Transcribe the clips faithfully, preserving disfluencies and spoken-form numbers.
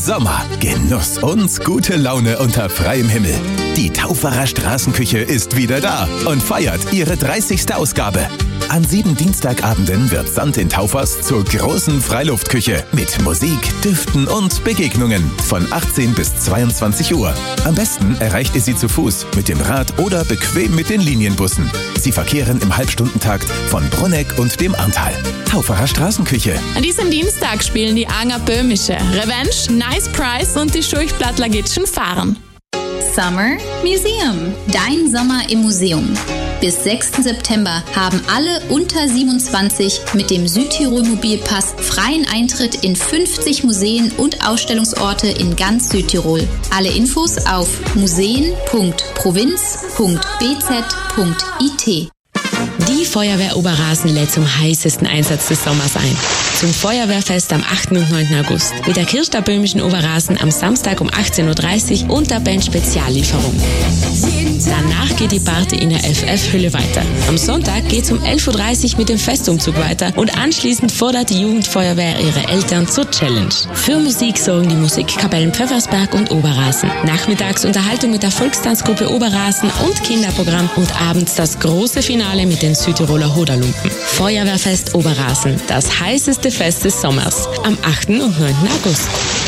Sommer, Genuss und gute Laune unter freiem Himmel. Die Tauferer Straßenküche ist wieder da und feiert ihre dreißigste Ausgabe. An sieben Dienstagabenden wird Sand in Taufers zur großen Freiluftküche mit Musik, Düften und Begegnungen von achtzehn bis zweiundzwanzig Uhr. Am besten erreicht ihr sie zu Fuß, mit dem Rad oder bequem mit den Linienbussen. Sie verkehren im Halbstundentakt von Brunegg und dem Arntal. Tauferer Straßenküche. An diesem Dienstag spielen die Anger Böhmische, Revenge, Nice Price und die Schurchplattler Gitschen fahren. Summer Museum. Dein Sommer im Museum. Bis sechsten September haben alle unter siebenundzwanzig mit dem Südtirol Mobilpass freien Eintritt in fünfzig Museen und Ausstellungsorte in ganz Südtirol. Alle Infos auf museen punkt provinz punkt b z punkt i t. Die Feuerwehr Oberrasen lädt zum heißesten Einsatz des Sommers ein. Zum Feuerwehrfest am achten und neunten August. Mit der Kirchstag Böhmischen Oberrasen am Samstag um achtzehn Uhr dreißig und der Band Speziallieferung. Danach geht die Party in der F F-Hülle weiter. Am Sonntag geht's um elf Uhr dreißig mit dem Festumzug weiter und anschließend fordert die Jugendfeuerwehr ihre Eltern zur Challenge. Für Musik sorgen die Musikkapellen Pfeffersberg und Oberrasen. Nachmittags Unterhaltung mit der Volkstanzgruppe Oberrasen und Kinderprogramm und abends das große Finale mit den Südtiroler Hoderlumpen. Feuerwehrfest Oberrasen, das heißeste Fest des Sommers, am achten und neunten August.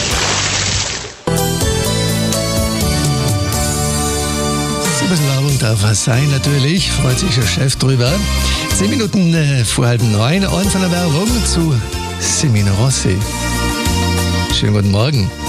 Ein bisschen Werbung darf was sein, natürlich. Freut sich der Chef drüber. Zehn Minuten äh, vor halb neun und von der Werbung zu Semino Rossi. Schönen guten Morgen.